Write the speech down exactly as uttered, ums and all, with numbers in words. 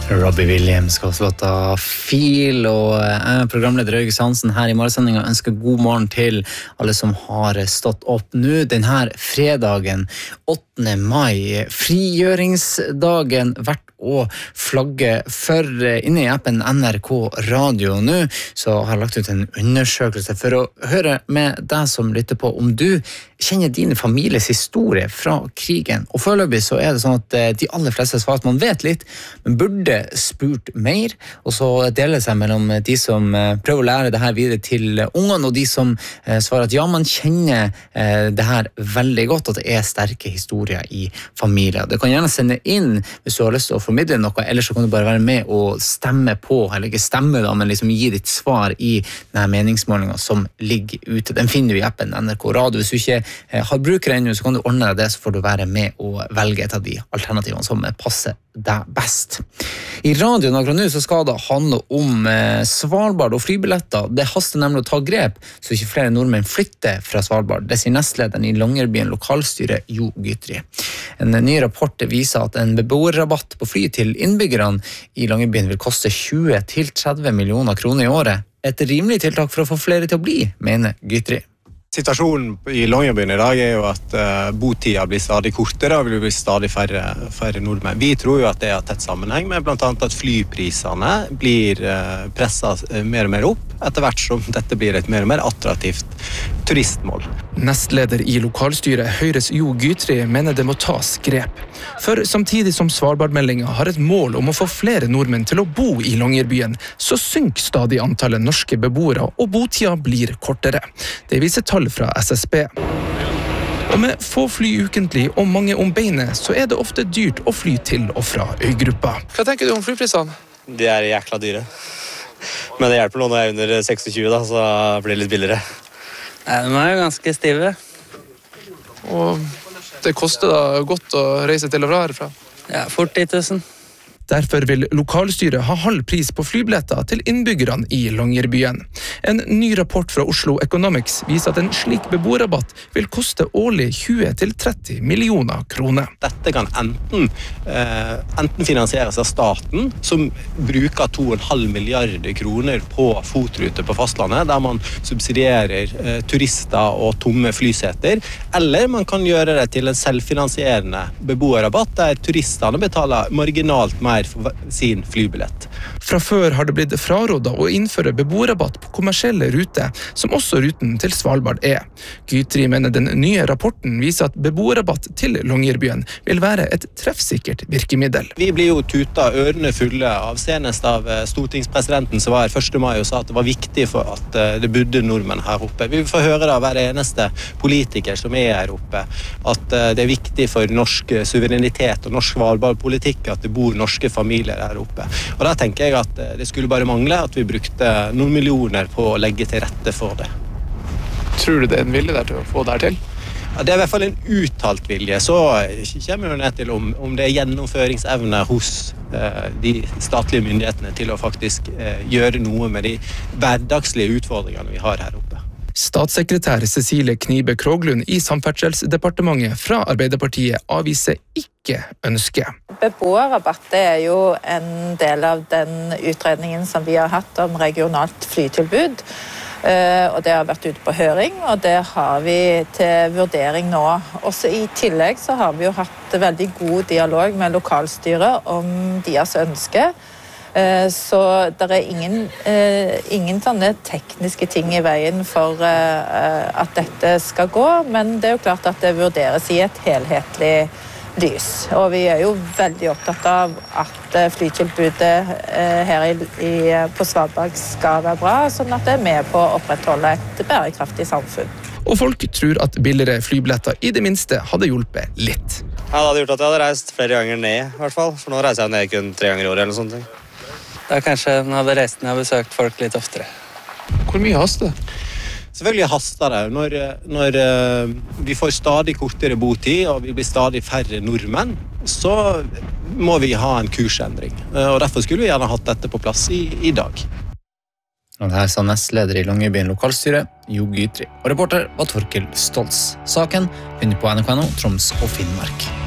Robbie Williams skal også låta Feel, og jeg, programleder Øygus Hansen her i morgensendingen, ønsker god morgen til alle som har stått opp nå. Denne fredagen, åttende mai, frigjøringsdagen, hvert å flagge for. Inne i appen N R K Radio nå, så har jeg lagt ut en undersøkelse for å høre med deg som lytter på om du kjenner dine families historie fra krigen. Og foreløpig så er det sånn at de aller fleste svarer at man vet litt, men burde spurt mer, og så deler det seg mellom de som prøver å lære det her videre til ungene, og de som svarer at ja, man kjenner det her veldig godt, at det er sterke historier i familier. Du kan gjerne sende inn hvis du har lyst til å formidle noe, eller så kan du bare være med og stemme på, eller ikke stemme da, men liksom gi ditt svar i denne meningsmålingen som ligger ute. Den finner du i appen N R K Radio. Hvis du ikke har brukere ennå, så kan du ordne deg det, så får du være med og velge et av de alternativene som passer deg best. I radioen akkurat nå så skal det handle om eh, Svalbard og flybilletter. Det haster nemlig å ta grep, så ikke flere nordmenn flytter fra Svalbard. Det sier nestlederen i Longyearbyen lokalstyre, Jo Gytri. En ny rapport viser at en beboerrabatt på fly til innbyggerne i Longyearbyen vil koste tjue til tretti millioner kroner i året. Et rimelig tiltak for å få flere til å bli, mener Gytri. Situasjonen i Longyearbyen i dag er jo at uh, botida blir stadig kortere, og det blir stadig færre, færre nordmenn. Vi tror jo at det har tett sammenheng med blant annet at flyprisene blir uh, presset mer og mer opp, etter hvert som dette blir et mer og mer attraktivt turistmål. Nestleder i lokalstyret Høyres Jo Gytri mener det må tas grep. For samtidig som Svalbardmeldingen har et mål om å få flere nordmenn til å bo i Longyearbyen, så synker stadig antallet norske beboere, og botida blir kortere. Det viser tall fra S S B. Og med få fly ukentlig og mange om beinet, så er det ofte dyrt å fly til og fra øygruppa. Hva tenker du om flyprisene? De er jækla dyre. Men det hjelper nå når jeg er under seksogtjue, da, så blir det litt billigere. Ja, de er jo ganske stive. Og det koster da godt å reise til og fra herfra? Ja, fort ti tusen. Derfor vil lokalstyret ha halv pris på flybilletter til innbyggerne i Longyearbyen. En ny rapport fra Oslo Economics viser at en slik beboerrabatt vil koste årlig tjue til tretti millioner kroner. Dette kan enten, eh, enten finansieres av staten, som bruker to komma fem milliarder kroner på fotruter på fastlandet, der man subsidierer eh, turister og tomme flyseter, eller man kan gjøre det til en selvfinansierende beboerrabatt, der turistene betaler marginalt mer for sin flybillett. Fra før har det blitt frarådet å innføre beboerrabatt på kommersielle ruter, som også ruten til Svalbard er. Gytri mener den nye rapporten viser at beboerrabatt til Longyearbyen vil være et treffsikkert virkemiddel. Vi blir jo tuta ørene fulle av senest av stortingspresidenten som var her første mai og sa at det var viktig for at det bodde nordmenn her oppe. Vi får høre da hver eneste politiker som er her oppe at det er viktig for norsk suverenitet og norsk Svalbardpolitikk at det bor norske familier her oppe. Og da tenker jeg at det skulle bare mangle at vi brukte noen millioner på å legge til rette for det. Tror du det er en vilje der til å få det her til? Ja, det er i hvert fall en uttalt vilje. Så kommer vi ned til om, om det er gjennomføringsevne hos eh, de statlige myndighetene til å faktisk eh, gjøre noe med de hverdagslige utfordringene vi har her oppe. Statssekretær Cecilie Knibe Kroglund i Samferdselsdepartementet fra Arbeiderpartiet avviser ikke ønsket. Beboerrabatt er jo en del av den utredningen som vi har hatt om regionalt flytilbud. Og det har vært ute på høring, og det har vi til vurdering nå. Også i tillegg så har vi jo hatt veldig god dialog med lokalstyret om deres ønske. Så det er ingen, ingen sånne tekniske ting i veien for at dette skal gå, men det er jo klart at det vurderes i et helhetlig lys. Og vi er jo veldig opptatt av at flytilbudet her i, i, på Svalbard skal være bra, sånn at det er med på å opprettholde et bærekraftig samfunn. Og folk tror at billigere flybilletter i det minste hadde hjulpet litt. Ja, det hadde gjort at jeg hadde reist flere ganger ned, i hvert fall. For nå reiser jeg ned kun tre ganger i året eller noe sånt. Da kanskje den hadde reist ned og besøkt folk litt oftere. Hvor mye haster det? Selvfølgelig haster det. Når, når vi får stadig kortere botid og vi blir stadig færre nordmenn, så må vi ha en kursendring. Og derfor skulle vi gjerne hatt dette på plass i, i dag. Og det her sa nestleder i Longyearbyen lokalstyre, Jo Gytri. Og reporter var Torkel Stolz. Saken finner på N R K punkt no, Troms og Finnmark.